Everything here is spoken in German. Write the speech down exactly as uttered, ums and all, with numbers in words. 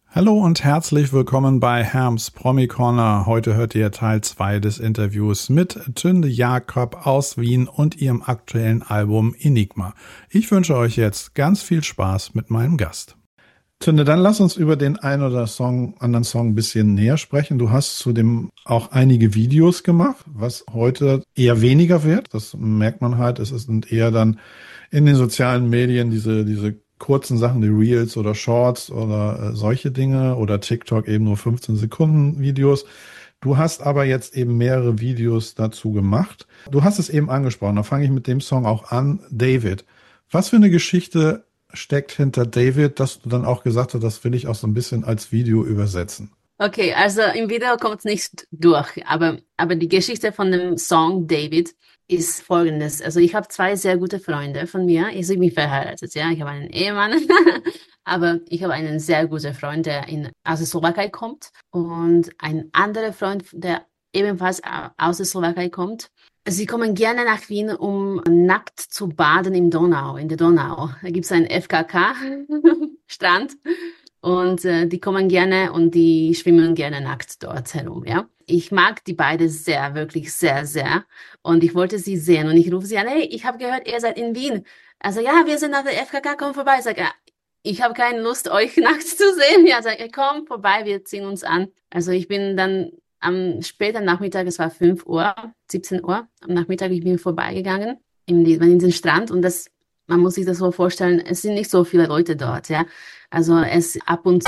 Hallo und herzlich willkommen bei Herms Promi Corner. Heute hört ihr Teil zwei des Interviews mit Tünde Jakob aus Wien und ihrem aktuellen Album Enigma. Ich wünsche euch jetzt ganz viel Spaß mit meinem Gast. Tünde, dann lass uns über den einen oder Song, anderen Song ein bisschen näher sprechen. Du hast zudem auch einige Videos gemacht, was heute eher weniger wird. Das merkt man halt. Es sind eher dann in den sozialen Medien diese, diese kurzen Sachen, die Reels oder Shorts oder äh, solche Dinge oder TikTok eben nur fünfzehn Sekunden Videos. Du hast aber jetzt eben mehrere Videos dazu gemacht. Du hast es eben angesprochen, da fange ich mit dem Song auch an, David. Was für eine Geschichte steckt hinter David, dass du dann auch gesagt hast, das will ich auch so ein bisschen als Video übersetzen? Okay, also im Video kommt es nicht durch, aber, aber die Geschichte von dem Song David ist folgendes. Also ich habe zwei sehr gute Freunde von mir. Ich bin verheiratet, ja. Ich habe einen Ehemann, aber ich habe einen sehr guten Freund, der in, aus der Slowakei kommt und ein anderer Freund, der ebenfalls au- aus der Slowakei kommt. Sie kommen gerne nach Wien, um nackt zu baden im Donau, in der Donau. Da gibt es einen F K K-Strand. Und äh, die kommen gerne und die schwimmen gerne nackt dort herum, ja. Ich mag die beide sehr, wirklich sehr, sehr. Und ich wollte sie sehen und ich rufe sie an, hey, ich habe gehört, ihr seid in Wien. Also ja, wir sind nach der F K K, komm vorbei. Ich sage, ja, ich habe keine Lust, euch nackt zu sehen. Ja, sag, ich, komm vorbei, wir ziehen uns an. Also ich bin dann am späten Nachmittag, es war fünf Uhr, siebzehn Uhr, am Nachmittag, ich bin vorbeigegangen in, die, in den Strand und das, man muss sich das so vorstellen, es sind nicht so viele Leute dort, ja. Also es ab und